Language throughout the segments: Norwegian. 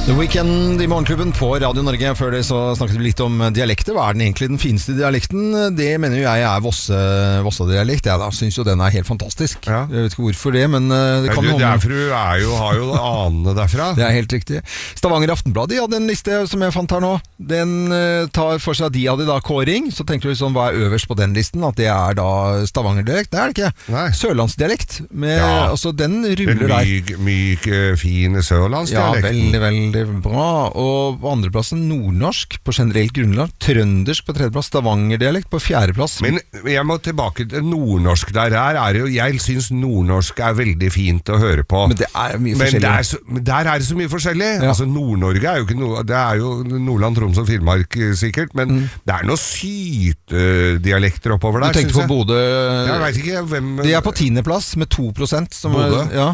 The Weekend I Morgenklubben på Radio Norge. Før det så snakket vi litt om dialekter. Hva den egentlig den fineste dialekten? Det mener jo jeg Vossa-dialekt. Jeg da synes jo den helt fantastisk. Ja. Jeg vet ikke hvorfor det, men det kan noe. Har jo anene derfra. Det helt riktig. Stavanger Aftenblad, de hadde en liste som jeg fant her nå. Den tar for seg at de hadde da kåring. Så tenker du sånn, hva øverst på den listen? At det da Stavanger-dialekt? Det det ikke. Nei. Sørlandsdialekt. Altså, den ruller der. Myk, fin sørlandsdialekt. Ja, veldig bra. Og på andreplassen nordnorsk på generelt grunnlag, trøndersk på tredjeplass, Stavanger-dialekt på fjerdeplass. Men jeg må tilbake til nordnorsk. Jeg synes nordnorsk veldig fint å høre på. Men det mye forskjellig. Men der det så mye forskjellig. Ja. Altså Nord-Norge jo ikke noe, det jo Nordland, Troms og Finnmark sikkert, men det noe sytedialekter oppover der. Du tenker på Bodø? Jeg vet ikke hvem. De på 10. plass med 2%. Bodø? Ja.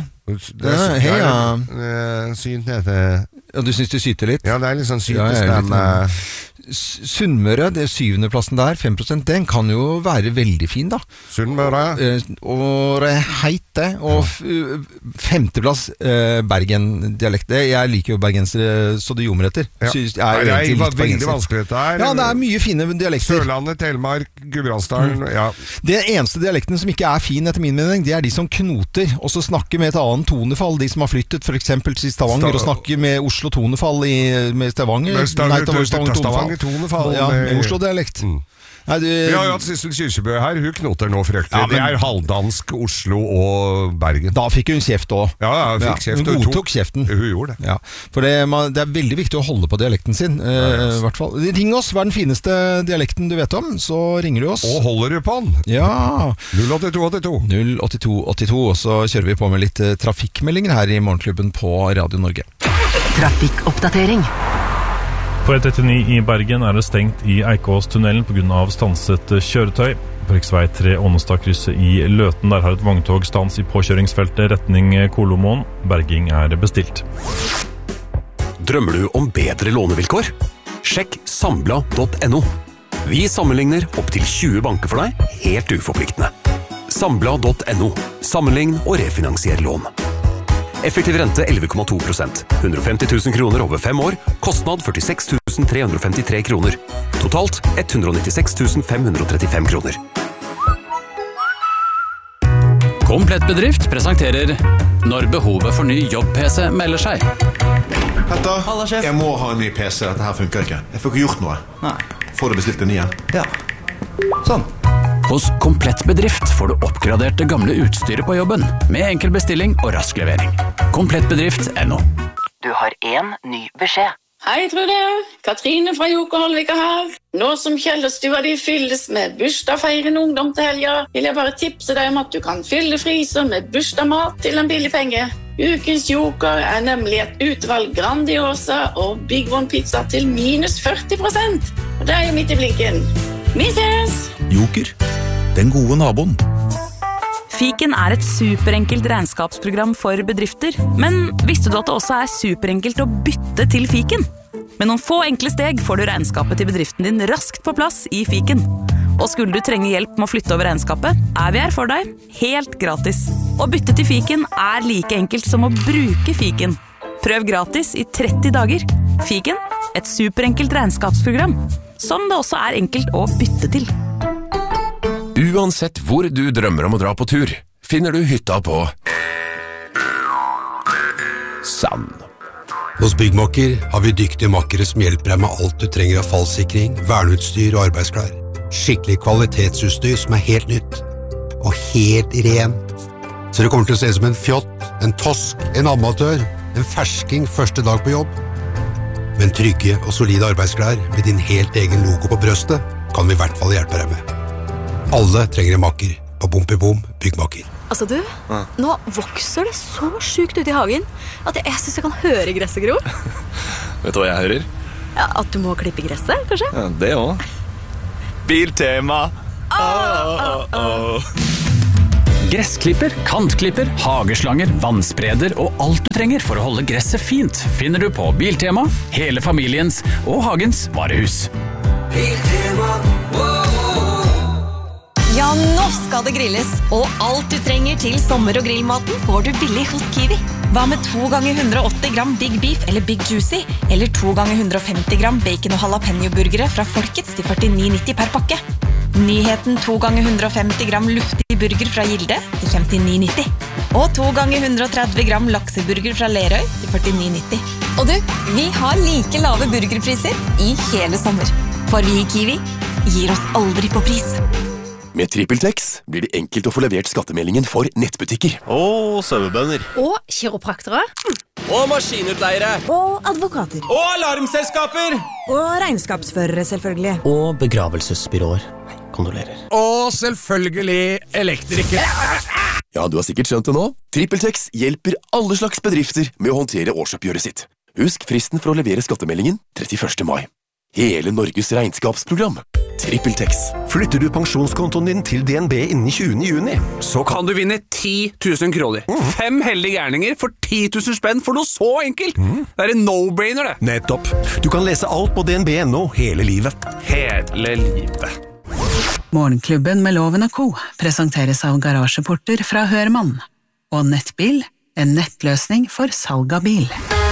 Synt heter. Ja, du synes du syter litt? Ja, det litt sånn sytestemme. Sunnmøre, det 7. plassen der, 5%, den kan jo være veldig fin da. Sunnmøre. Og heite, og 5. plass Bergen-dialekt. Jeg liker jo bergensere så det ljomer etter. Ja. Det var veldig vanskelig dette her. Ja, det mye fine dialekter. Sørlandet, Telemark, Gudbrandsdalen, ja. Det eneste dialekten som ikke fin etter min mening, det de som knoter, og så snakker med et annet tonefall, de som har flyttet for eksempel til Stavanger, og snakker med Oslo tonefall med Stavanger. Stavanger tonefall. Ja, med Oslo-dialekt. Nei, vi har jo hatt Sissel Kyrkjebø her. Hun knoter nå fryktelig. Ja, det halvdansk, Oslo og Bergen. Da fikk hun kjeft også. Ja, hun fikk kjeft. Hun godtok kjeften. Hun gjorde det. Ja, for det veldig viktig å holde på dialekten sin. I hvert fall. Ring oss, hva den fineste dialekten du vet om, så ringer du oss. Og holder du på den? Ja. 08282. 08282, og så kjører vi på med litt trafikkmeldinger her i Morgenklubben på Radio Norge. Trafikkoppdatering. På E39 i Bergen det stengt i Eikåstunnelen på grunn av stanset kjøretøy. På riksvei 3 Ånestad-krysset i Løten, der har et vogntog stans i påkjøringsfeltet retning Kolomoen. Berging bestilt. Drømmer du om bedre lånevilkår? Sjekk Sambla.no. Vi sammenligner opp til 20 banker for deg, helt uforpliktende. Sambla.no. Sammenlign og refinansier lån. Effektiv rente 11,2%. 150 000 kroner over 5 år. Kostnad 46 353 kroner. Totalt 196 535 kroner. Komplett bedrift presenterer når behovet for ny jobb-PC melder seg. Petter, jeg må ha en ny PC. Dette her funker ikke. Jeg får ikke gjort noe. Nei. Får du bestilt en ny? Ja. Sånn. Hos Komplett bedrift får du oppgradert det gamle utstyret på jobben, med enkel bestilling og rask levering. Komplettbedrift.no. Du har en ny beskjed. Hei, Trude. Katrine fra Jokerholvika her. Nå som Kjellerstua di fylles med bursdagsfeirende ungdom til helga, vil jeg bare tipse deg om at du kan fylle frysen med bursdagsmat til en billig penge. Ukens Joker nemlig et utvalg Grandiosa og Big One pizza til minus 40%. Og det jo midt i blinken. Vi ses! Joker, den gode naboen. Fiken et superenkelt regnskapsprogram for bedrifter, men visste du at det også superenkelt å bytte til Fiken? Med noen få enkle steg får du regnskapet til bedriften din raskt på plass i Fiken. Og skulle du trenge hjelp med å flytte over regnskapet, vi her for deg, helt gratis. Å bytte til Fiken like enkelt som å bruke Fiken. Prøv gratis i 30 dager. Fiken, et superenkelt regnskapsprogram, som det også enkelt å bytte til. Uansett hvor du drømmer om å dra på tur, finner du hytta på Sand. Hos Byggmakker har vi dyktige makkere som hjelper deg med alt du trenger av fallsikring, verneutstyr og arbeidsklær. Skikkelig kvalitetsutstyr som helt nytt. Og helt rent. Så det kommer til å se ut som en fjott, en tosk, en amatør, en fersking første dag på jobb. Men trygge og solide arbeidsklær med din helt egen logo på brøstet kan vi I hvert fall hjelpe deg med. Alle trenger en makker på Bompibom Byggmakker. Altså du, nå vokser det så sykt ut I hagen at jeg synes jeg kan høre gresset gro. Vet du hva jeg hører? Ja, at du må klippe gresset, kanskje? Ja, det også. Biltema. Gressklipper, kantklipper, hageslanger, vannspreder og alt du trenger for å holde gresset fint finner du på Biltema, hele familiens og hagens varehus. Biltema, Ja, nå skal det grilles, og alt du trenger til sommer- og grillmaten får du billig hos Kiwi. Hva med 2 ganger 180 gram Big Beef eller Big Juicy, eller 2 ganger 150 gram bacon- og jalapeno-burgere fra Folkets til 49,90 per pakke? Nyheten 2 ganger 150 gram luftig burger fra Gilde til 59,90. Og 2 ganger 130 gram lakseburger fra Lerøy til 49,90. Og du, vi har like lave burgerpriser i hele sommer. For vi i Kiwi gir oss aldri på pris. Med TrippelTex blir det enkelt å få levert skattemeldingen for nettbutikker. Og sauebønder. Og kiropraktere. Og maskinutleiere. Og advokater. Og alarmselskaper. Og regnskapsførere, selvfølgelig. Og begravelsesbyråer. Kondolerer. Og selvfølgelig elektrikere. Ja, du har sikkert skjønt det nå. TrippelTex hjelper alle slags bedrifter med å håndtere årsoppgjøret sitt. Husk fristen for å levere skattemeldingen 31. mai. Hele Norges regnskapsprogram. TrippelTex. Flytter du pensjonskontoen din til DNB innen 20. juni, Så kan du vinne 10 000 kroner. 5 heldige gjerninger for 10 000 spenn for noe så enkelt. Det en no-brainer, det. Nettopp. Du kan lese alt på DNB.no hele livet. Hele livet. Morgenklubben med Loven og Co. presenteres av Garasjeporter fra Hørmann. Og Nettbil, en nettløsning for salg av bil.